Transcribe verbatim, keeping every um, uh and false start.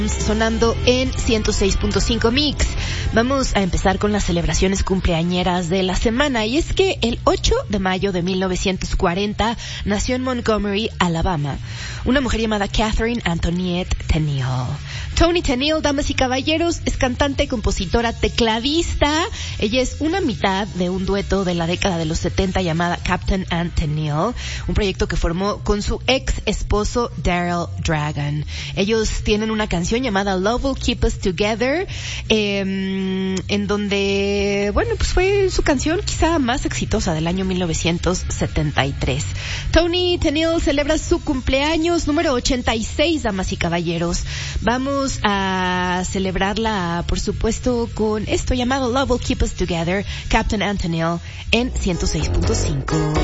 sonando en ciento seis punto cinco Mix. Vamos a empezar con las celebraciones cumpleañeras de la semana, y es que el ocho de mayo de mil novecientos cuarenta nació en Montgomery, Alabama, una mujer llamada Catherine Antoinette Tenniel. Toni Tenniel, damas y caballeros, es cantante, compositora, tecladista. Ella es una mitad de un dueto de la década de los setenta llamada Captain and Tenniel, un proyecto que formó con su ex esposo Daryl Dragon. Ellos tienen una canción llamada Love Will Keep Us Together, eh, en donde, bueno, pues fue su canción quizá más exitosa del año mil novecientos setenta y tres. Toni Tenniel celebra su cumpleaños número ochenta y seis, damas y caballeros. Vamos a celebrarla, por supuesto, con esto llamado Love Will Keep Us Together, Captain and Tenniel, en ciento seis punto cinco.